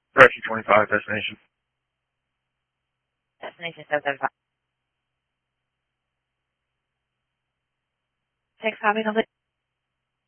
Rescue 25, destination. Destination 775. 6 copies complete.